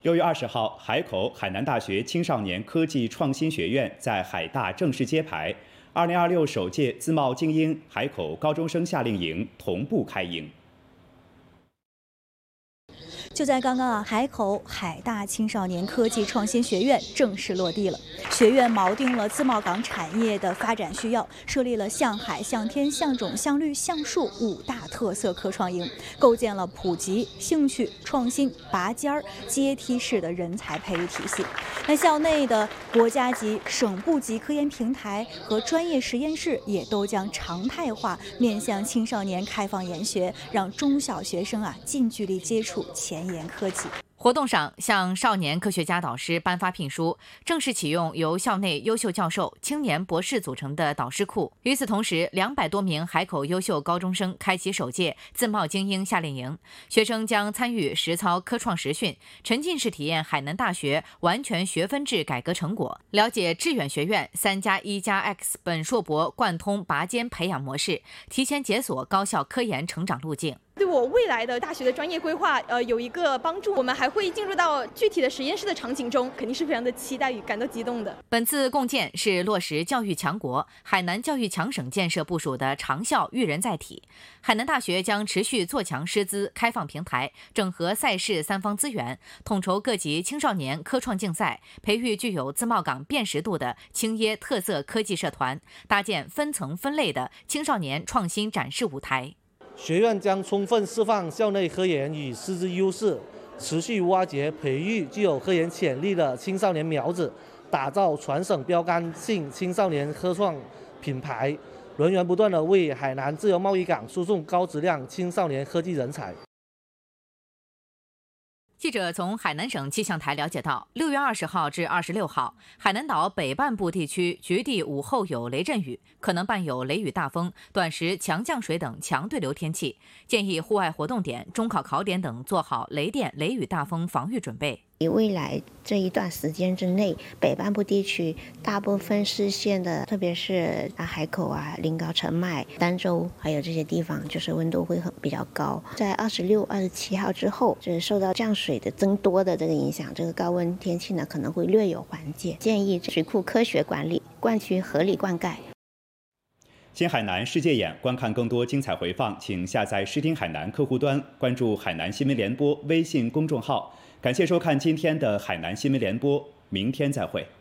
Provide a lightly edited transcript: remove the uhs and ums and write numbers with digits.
6月20号，海口海南大学青少年科技创新学院在海大正式揭牌，2026首届自贸精英海口高中生夏令营同步开营。 就在刚刚海口海大青少年科技创新学院正式落地了。学院锚定了自贸港产业的发展需要，设立了向海、向天、向种、向绿、向树5大特色科创营，构建了普及、兴趣、创新、拔尖儿、阶梯式的人才培育体系。那校内的国家级、省部级科研平台和专业实验室也都将常态化面向青少年开放研学，让中小学生近距离接触前沿科技。 活动上向少年科学家导师颁发聘书，正式启用由校内优秀教授、青年博士组成的导师库。与此同时，200多名海口优秀高中生开启首届自贸精英夏令营，学生将参与实操科创实训，沉浸式体验海南大学完全学分制改革成果，了解致远学院3+1+X 本硕博贯通拔尖培养模式，提前解锁高校科研成长路径。 对我未来的大学的专业规划有一个帮助。我们还会进入到具体的实验室的场景中，肯定是非常的期待与感到激动的。 本次共建是落实教育强国、海南教育强省建设部署的长效育人载体。海南大学将持续做强师资开放平台，整合赛事3方资源，统筹各级青少年科创竞赛，培育具有自贸港辨识度的青椰特色科技社团，搭建分层分类的青少年创新展示舞台。 学院将充分释放校内科研与师资优势，持续挖掘培育具有科研潜力的青少年苗子，打造全省标杆性青少年科创品牌，源源不断地为海南自由贸易港输送高质量青少年科技人才。 记者从海南省气象台了解到，6月20号至26号，海南岛北半部地区局地午后有雷阵雨，可能伴有雷雨大风、短时强降水等强对流天气，建议户外活动点、中考考点等做好雷电、雷雨大风防御准备。 未来这一段时间之内，北半部地区大部分市县的，特别是海口临高、澄迈、儋州，还有这些地方，就是温度会比较高。在26、27号之后，就是受到降水的增多的这个影响，这个高温天气呢可能会略有缓解。建议水库科学管理，灌区合理灌溉。 新海南世界眼，观看更多精彩回放，请下载视听海南客户端，关注海南新闻联播微信公众号。感谢收看今天的海南新闻联播，明天再会。